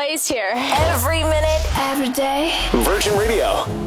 Blaze here. Every minute, every day. Virgin Radio.